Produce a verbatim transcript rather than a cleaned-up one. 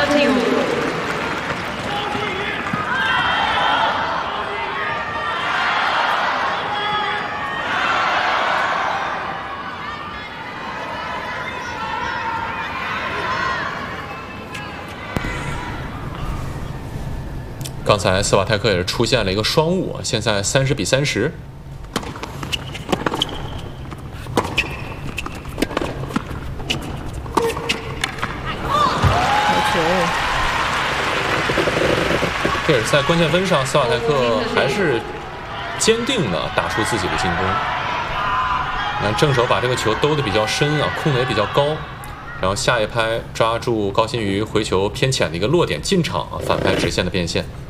thirty-one。 刚才斯瓦泰克也是出现了一个双误，现在三十比三十。这也是在关键分上，斯瓦泰克还是坚定的打出自己的进攻。那正手把这个球兜得比较深啊，控的也比较高，然后下一拍抓住高新瑜回球偏浅的一个落点进场啊，反拍直线的变线。